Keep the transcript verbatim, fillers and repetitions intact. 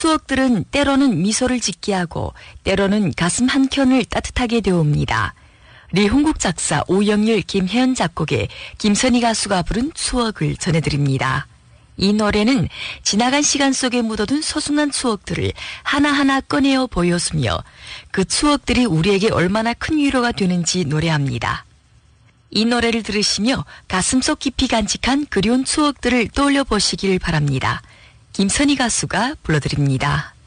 추억들은 때로는 미소를 짓게 하고 때로는 가슴 한켠을 따뜻하게 되옵니다. 리홍국 작사, 오영일, 김혜연 작곡의 김선희 가수가 부른 추억을 전해드립니다. 이 노래는 지나간 시간 속에 묻어둔 소중한 추억들을 하나하나 꺼내어 보여주며 그 추억들이 우리에게 얼마나 큰 위로가 되는지 노래합니다. 이 노래를 들으시며 가슴속 깊이 간직한 그리운 추억들을 떠올려 보시길 바랍니다. 김선희 가수가 불러드립니다.